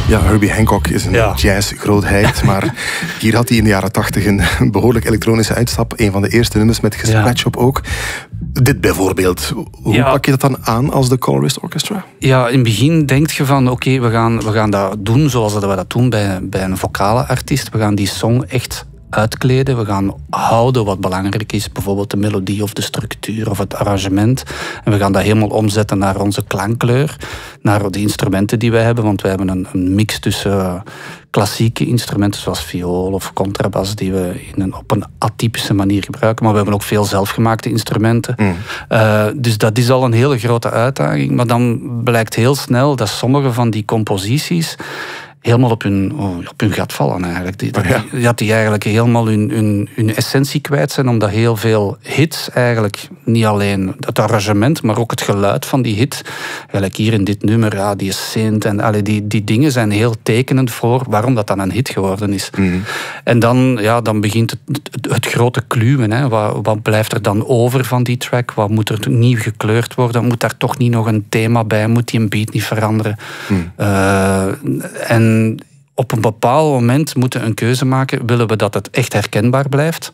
Ja, Herbie Hancock is een jazz-grootheid, maar hier had hij in de jaren 80 een behoorlijk elektronische uitstap. Een van de eerste nummers met gescratch op ook. Dit bijvoorbeeld, hoe pak je dat dan aan als de Colorist Orchestra? Ja, in het begin denk je van oké, we gaan dat doen zoals we dat doen bij een vocale artiest. We gaan die song echt uitkleden. We gaan houden wat belangrijk is. Bijvoorbeeld de melodie of de structuur of het arrangement. En we gaan dat helemaal omzetten naar onze klankkleur. Naar de instrumenten die wij hebben. Want wij hebben een mix tussen klassieke instrumenten zoals viool of contrabas die we op een atypische manier gebruiken. Maar we hebben ook veel zelfgemaakte instrumenten. Dus dat is al een hele grote uitdaging. Maar dan blijkt heel snel dat sommige van die composities helemaal op hun gat vallen eigenlijk. Dat die eigenlijk helemaal hun essentie kwijt zijn, omdat heel veel hits eigenlijk, niet alleen het arrangement, maar ook het geluid van die hit, eigenlijk hier in dit nummer, die synth en die dingen zijn heel tekenend voor waarom dat dan een hit geworden is. En dan begint het grote kluwen. Hè. Wat blijft er dan over van die track? Wat moet er nieuw gekleurd worden? Moet daar toch niet nog een thema bij? Moet die een beat niet veranderen? En op een bepaald moment moeten we een keuze maken. Willen we dat het echt herkenbaar blijft?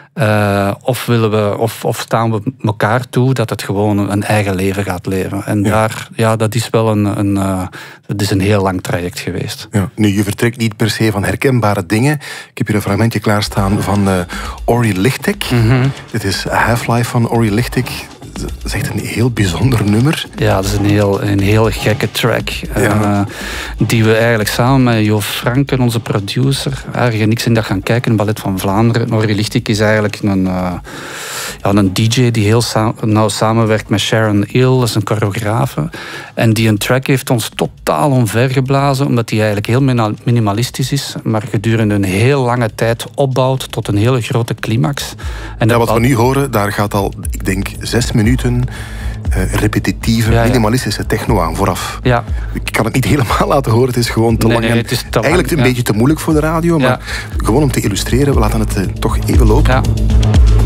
Of staan we elkaar toe dat het gewoon een eigen leven gaat leven? En dat is wel dat is een heel lang traject geweest. Ja. Nu, je vertrekt niet per se van herkenbare dingen. Ik heb hier een fragmentje klaarstaan van Ori Lichtek. Dit is Half-Life van Ori Lichtek. Dat is echt een heel bijzonder nummer. Ja, dat is een heel gekke track. Die we eigenlijk samen met Jo Franken, onze producer, eigenlijk niks in dat gaan kijken in Ballet van Vlaanderen. Ori Lichtek is eigenlijk een DJ die heel nauw samenwerkt met Sharon Hill, dat is een choreografe. En die een track heeft ons totaal omvergeblazen, omdat die eigenlijk heel minimalistisch is, maar gedurende een heel lange tijd opbouwt tot een hele grote climax. En wat we nu horen, daar gaat al, ik denk, 6 minuten repetitieve, minimalistische techno aan vooraf. Ja. Ik kan het niet helemaal laten horen, het is gewoon te lang. Het is eigenlijk een beetje te moeilijk voor de radio, maar gewoon om te illustreren, we laten het toch even lopen. Ja.